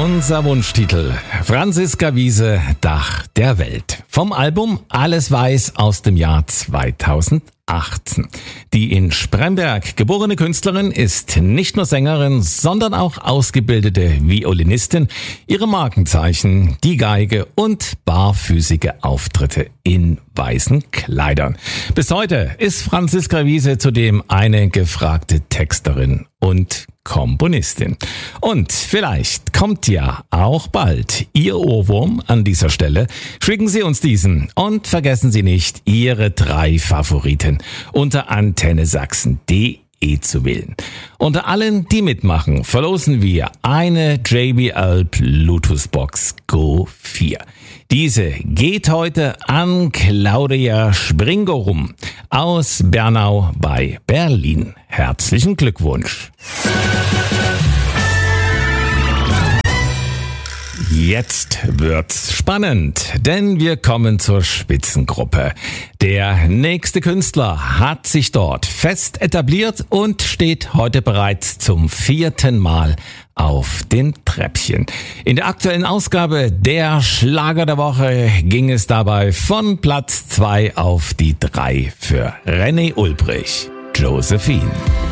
Unser Wunschtitel: Franziska Wiese, Dach der Welt. Vom Album Alles Weiß aus dem Jahr 2018. Die in Spremberg geborene Künstlerin ist nicht nur Sängerin, sondern auch ausgebildete Violinistin. Ihre Markenzeichen: die Geige und barfüßige Auftritte in weißen Kleidern. Bis heute ist Franziska Wiese zudem eine gefragte Texterin und Komponistin. Und vielleicht kommt ja auch bald Ihr Ohrwurm an dieser Stelle. Schicken Sie uns diesen und vergessen Sie nicht, Ihre 3 Favoriten unter antennesachsen.de zu wählen. Unter allen, die mitmachen, verlosen wir eine JBL Bluetooth Box Go 4. Diese geht heute an Claudia Springorum aus Bernau bei Berlin. Herzlichen Glückwunsch. Jetzt wird's spannend, denn wir kommen zur Spitzengruppe. Der nächste Künstler hat sich dort fest etabliert und steht heute bereits zum 4. Mal auf den Treppchen. In der aktuellen Ausgabe der Schlager der Woche ging es dabei von Platz 2 auf die 3 für René Ulbrich, Josephine.